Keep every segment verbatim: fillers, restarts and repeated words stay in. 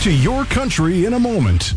to Your Country in a moment.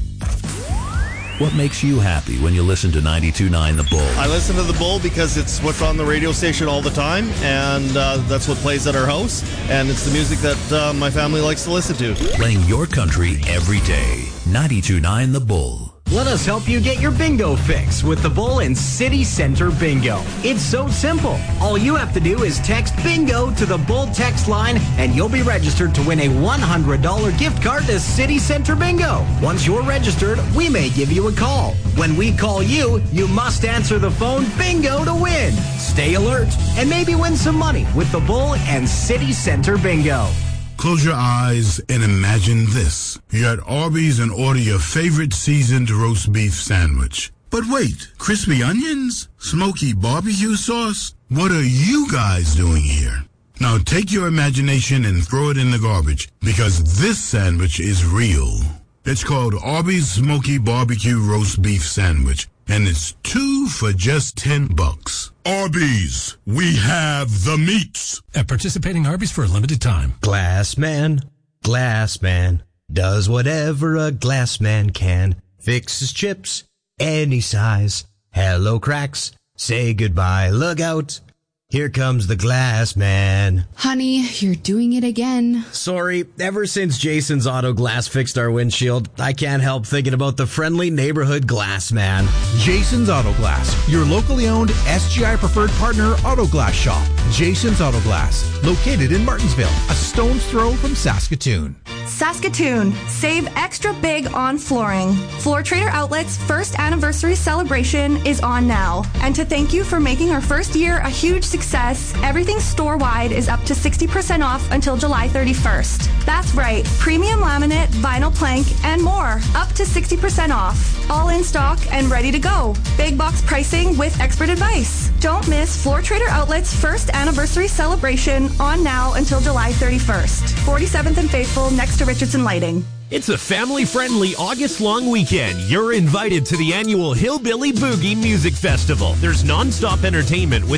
What makes you happy when you listen to ninety-two point nine The Bull? I listen to The Bull because it's what's on the radio station all the time, and uh, that's what plays at our house, and it's the music that uh, my family likes to listen to. Playing your country every day. ninety-two point nine The Bull. Let us help you get your bingo fix with the Bull and City Center Bingo. It's so simple. All you have to do is text bingo to the Bull text line and you'll be registered to win a one hundred dollars gift card to City Center Bingo. Once you're registered, we may give you a call. When we call you, you must answer the phone bingo to win. Stay alert and maybe win some money with the Bull and City Center Bingo. Close your eyes and imagine this. You're at Arby's and order your favorite seasoned roast beef sandwich. But wait, crispy onions? Smoky barbecue sauce? What are you guys doing here? Now take your imagination and throw it in the garbage, because this sandwich is real. It's called Arby's Smoky Barbecue Roast Beef Sandwich, and it's two for just ten bucks. Arby's, we have the meats. At participating Arby's for a limited time. Glass man, glass man, does whatever a glass man can. Fixes chips, any size. Hello cracks, say goodbye, look out. Here comes the glass man. Honey, you're doing it again. Sorry, ever since Jason's Auto Glass fixed our windshield, I can't help thinking about the friendly neighborhood glass man. Jason's Auto Glass, your locally owned S G I preferred partner auto glass shop. Jason's Auto Glass, located in Martinsville, a stone's throw from Saskatoon. Saskatoon, save extra big on flooring. Floor Trader Outlet's first anniversary celebration is on now. And to thank you for making our first year a huge success, everything store-wide is up to sixty percent off until July thirty-first. That's right, premium laminate, vinyl plank, and more, up to sixty percent off. All in stock and ready to go. Big box pricing with expert advice. Don't miss Floor Trader Outlet's first anniversary celebration on now until July thirty-first. forty-seventh and Faithful next to Richardson Lighting. It's a family-friendly August-long weekend. You're invited to the annual Hillbilly Boogie Music Festival. There's non-stop entertainment with